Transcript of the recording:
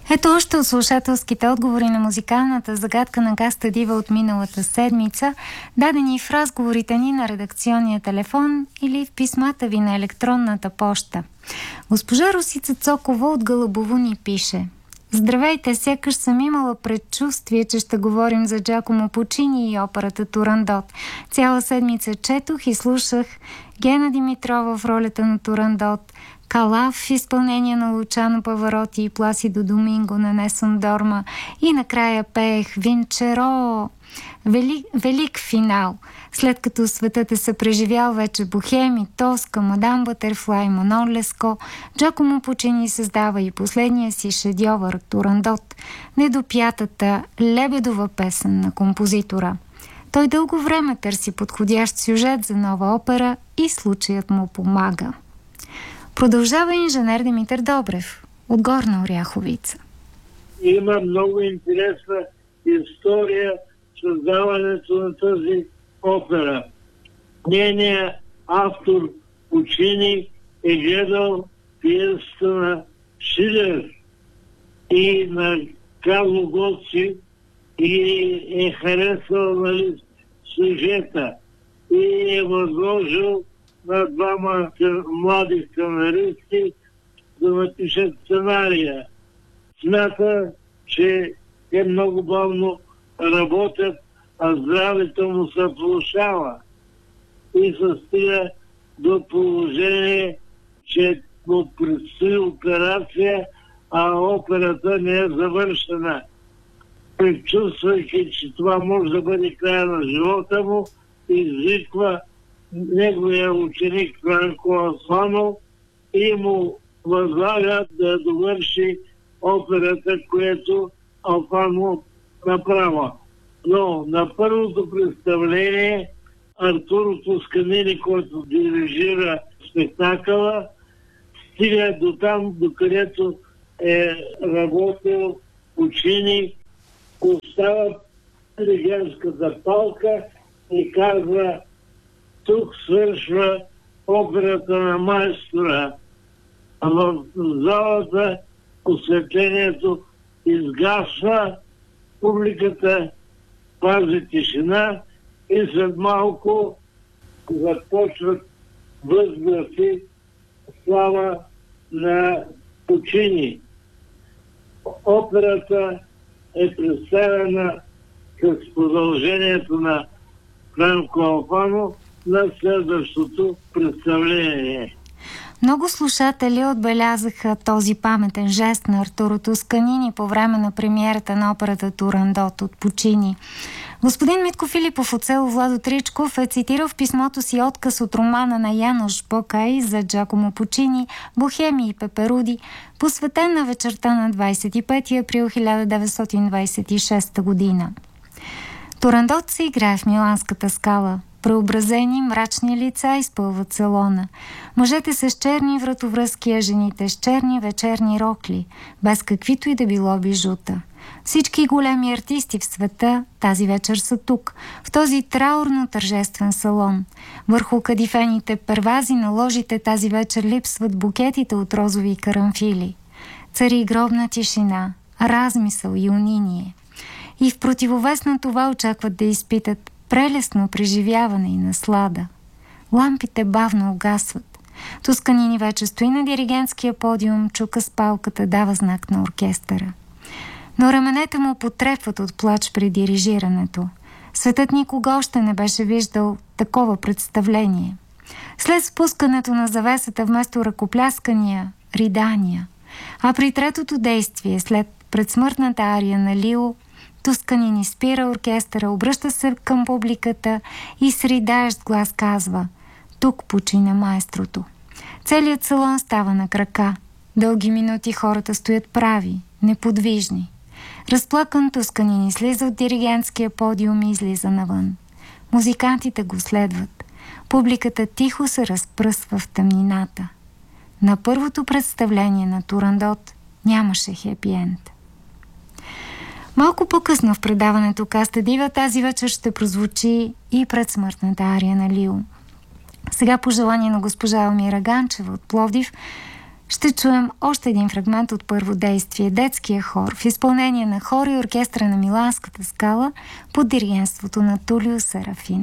Ето още от слушателските отговори на музикалната загадка на Гаста Дива от миналата седмица, дадени в разговорите ни на редакционния телефон или в писмата ви на електронната поща. Госпожа Росица Цокова от Гълъбово ни пише: Здравейте, сякаш съм имала предчувствие, че ще говорим за Джакомо Пучини и операта Турандот. Цяла седмица четох и слушах Гена Димитрова в ролята на Турандот, Калав в изпълнение на Лучано Павароти и Пласидо Доминго на Несън Дорма и накрая пеех Винчеро. Велик финал. След като светът е съпреживял вече Бохеми, Тоска, Мадам Бътерфлай, Манон Леско, Джакомо Пучини създава и последния си шедьовър Турандот, недопятата лебедова песен на композитора. Той дълго време търси подходящ сюжет за нова опера и случаят му помага. Продължава инженер Димитър Добрев от Горна Оряховица. Има много интересна история създаването на тази опера. Нейният автор Пучини е гледал пиесата на Шилер и на Карло Гоци и е харесал, нали, сюжета и е възложил на двама млади сценаристи да напишат сценария. Смята, че те много бавно работят, а здравето му се влошава. И се стига до положение, че му предстои операция, а операта не е завършена. Предчувствайки, че това може да бъде края на живота му, извиква неговия ученик Франко Алфано и му възлага да довърши операта, което Алфано направа. Но на първото представление Артуро Тосканини, който дирижира спектакъла, стига до там, докъдето е работил Пучини, остава диригентската палка и казва: тук свършва операта на майстора. А в залата осветлението изгасва, публиката пази тишина и след малко започват възгласи слава на Пучини. Операта е представена с продължението на Франко Алфано на следващото представление. Много слушатели отбелязаха този паметен жест на Артуро Тосканини по време на премиерата на операта Турандот от Пучини. Господин Митко Филипов от село Владо Тричков е цитирал в писмото си откъс от романа на Янош Бокай за Джакомо Пучини «Бохеми и пеперуди», посветен на вечерта на 25 април 1926 година. Турандот се играе в Миланската скала. Преобразени мрачни лица изпълват салона. Мъжете с черни вратовръзки, а жените с черни вечерни рокли, без каквито и да било бижута. Всички големи артисти в света тази вечер са тук, в този траурно-тържествен салон. Върху кадифените первази на ложите тази вечер липсват букетите от розови карамфили. Цари гробна тишина, размисъл и униние. И в противовес на това очакват да изпитат прелестно преживяване и наслада. Лампите бавно угасват. Тосканини вече стои на диригентския подиум, чука с палката, дава знак на оркестъра. Но раменете му потрепват от плач при дирижирането. Светът никога още не беше виждал такова представление. След спускането на завесата вместо ръкопляскания, ридания. А при третото действие, след предсмъртната ария на Лио, Тосканини спира оркестъра, обръща се към публиката и с ридаещ глас казва: тук почина маестрото. Целият салон става на крака. Дълги минути хората стоят прави, неподвижни. Разплакан Тосканини слиза от диригентския подиум и излиза навън. Музикантите го следват. Публиката тихо се разпръсва в тъмнината. На първото представление на Турандот нямаше хепи енд. Малко по-късно в предаването Каста Дива тази вечер ще прозвучи и предсмъртната ария на Лио. Сега по желание на госпожа Елмира Ганчева от Пловдив ще чуем още един фрагмент от първо действие, детския хор, в изпълнение на хор и оркестъра на Миланската скала под диригентството на Тулио Серафин.